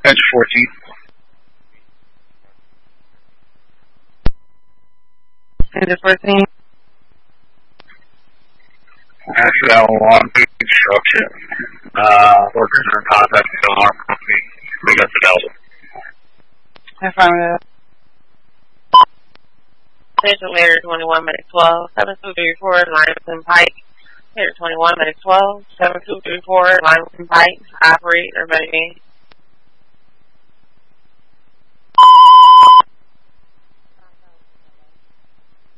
Edge 14. Edge 14. Asheville on construction. Workers are in contact with the alarm company. We got the Delta. Affirmative. Central Layer 21, Medic 12, 7234, Limeson Pike. Layer 21, Medic 12, 7234, Limeson Pike. Operate, everybody.